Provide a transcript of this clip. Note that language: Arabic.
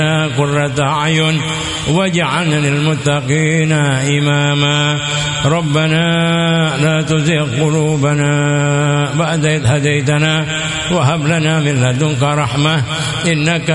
قرة أعين واجعلنا للمتقين إماما. ربنا لا تزغ قلوبنا بعد إذ هديتنا وهب لنا من لدنك رحمة إنك